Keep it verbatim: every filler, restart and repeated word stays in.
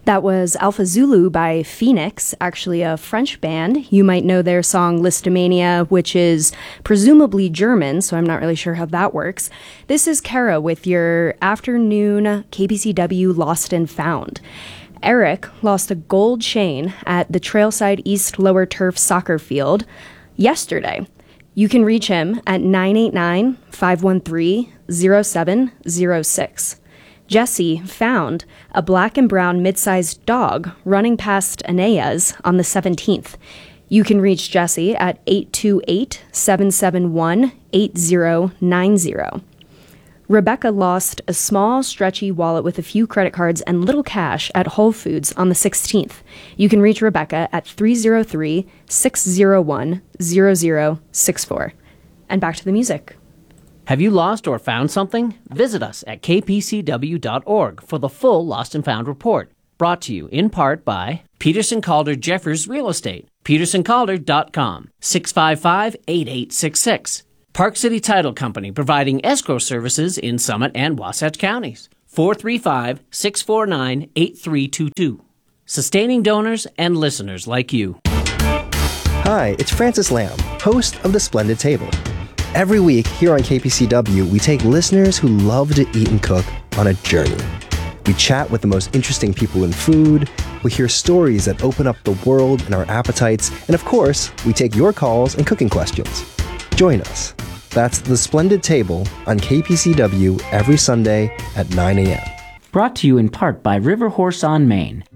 That was Alpha Zulu by Phoenix, actually a French band. You might know their song Listomania, which is presumably German, so I'm not really sure how that works. This is Kara with your afternoon K P C W Lost and Found. Eric lost a gold chain at the Trailside East Lower Turf soccer field yesterday. You can reach him at nine eight nine, five one three, zero seven zero six. Jesse found a black and brown mid-sized dog running past Aeneas on the seventeenth. You can reach Jesse at eight two eight, seven seven one, eight zero nine zero. Rebecca lost a small, stretchy wallet with a few credit cards and little cash at Whole Foods on the sixteenth. You can reach Rebecca at three zero three, six zero one, zero zero six four. And back to the music. Have you lost or found something? Visit us at k p c w dot org for the full Lost and Found report. Brought to you in part by Peterson Calder Jeffers Real Estate, peterson calder dot com, six five five, eight eight six six. Park City Title Company, providing escrow services in Summit and Wasatch counties, four three five, six four nine, eight three two two. Sustaining donors and listeners like you. Hi, it's Francis Lamb, host of The Splendid Table. Every week here on K P C W, we take listeners who love to eat and cook on a journey. We chat with the most interesting people in food, we hear stories that open up the world and our appetites, and of course, we take your calls and cooking questions. Join us. That's The Splendid Table on K P C W every Sunday at nine a.m. Brought to you in part by River Horse on Main,